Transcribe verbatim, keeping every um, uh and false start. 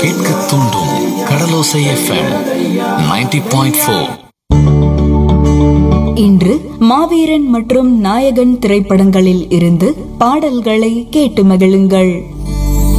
கேட்க தூண்டும் கடலோசை FM ninety point four. இன்று மாவீரன் மற்றும் நாயகன் திரைப்படங்களில் இருந்து பாடல்களை கேட்டு மகிழுங்கள்.